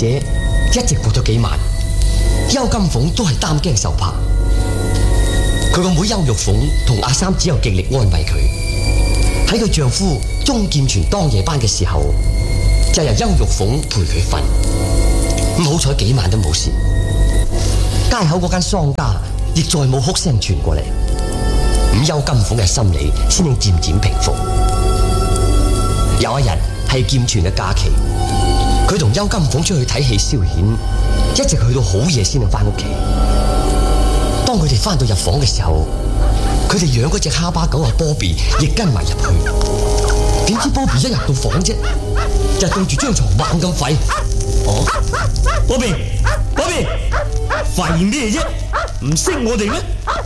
者一直過咗幾晚，邱金鳳都係擔驚受怕。佢個妹邱玉鳳同阿三只有極力安慰佢。喺佢丈夫鍾劍泉當夜班嘅時候，就由邱玉鳳陪佢瞓。咁好彩幾晚都冇事。街口嗰間商家亦再冇哭聲傳過嚟。咁邱金鳳嘅心理先至漸漸平復。有一日係劍泉嘅假期，佢同邱金鳳出去睇戲消遣，一直去到好夜先至翻屋企。當佢哋翻到入房嘅時候，佢哋養嗰隻哈巴狗阿波比亦跟埋入去。點知波比一入到房啫，就對住張床猛咁吠。哦，波比，吠咩啫？唔識我哋咩？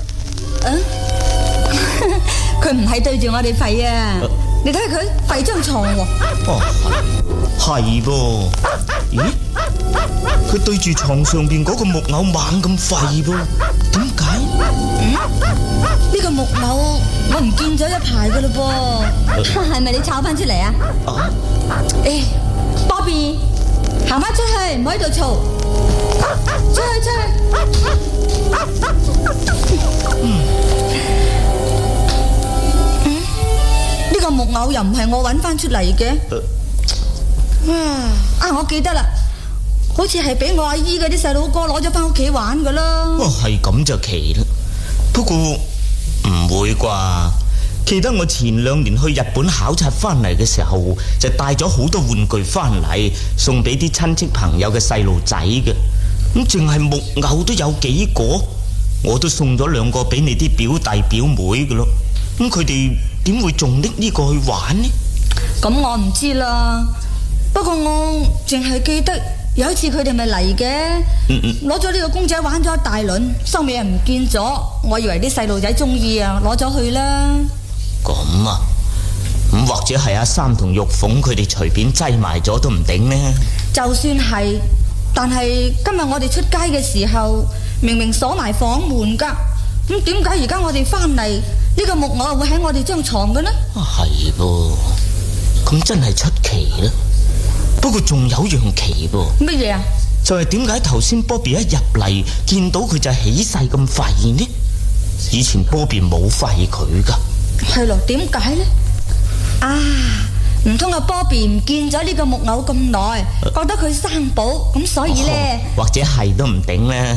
佢唔係對住我哋吠啊！你睇下佢吠張床喎。 哦，係噃。咦？佢對住床上邊嗰個木偶猛咁吠噃？點解？ 呢個木偶我唔見咗一排噶嘞噃，係咪你炒翻出嚟啊？波比，行翻出去，唔好喺度嘈，出去。呢個木偶又唔係我揾翻出嚟嘅。我記得啦，好似係俾我阿姨嗰啲細佬哥攞咗翻屋企玩噶啦。 係咁就奇啦。不過唔會啩？記得我前2年去日本考察翻嚟嘅時候，就帶咗好多玩具翻嚟，送俾啲親戚朋友嘅細路仔嘅。咁淨係木偶都有幾個，我都送咗2個俾你啲表弟表妹嘅咯。咁佢哋點會仲拎呢個去玩呢？ 咁我唔知啦。不過我淨係記得有一次佢哋咪嚟嘅，攞咗呢個公仔玩咗一大輪，收尾又唔見咗。我以為啲細路仔中意啊，攞咗去啦。 咁啊，咁或者係阿三同玉鳳佢哋隨便擠埋咗都唔定呢。 就算係，但係今日我哋出街嘅時候，明明鎖埋房門噶，咁點解而家我哋翻嚟呢個木偶會喺我哋張床嘅呢？ 係噃，咁真係出奇啦。不過仲有樣奇噃。 乜嘢啊？ 就係點解頭先波比一入嚟見到佢就起勢咁吠呢？以前波比冇吠佢噶。 係咯，點解呢？唔通阿波比唔見咗呢個木偶咁耐，覺得佢生寶，咁所以呢， 或者係都唔定啦。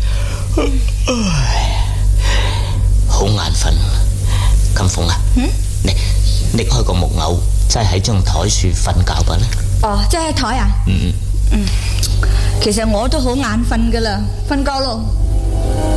好眼瞓，金鳳啊，你拎開個木偶，擠喺張台樹瞓覺吧啦。 即係喺台啊？其實我都好眼瞓噶啦，瞓覺咯。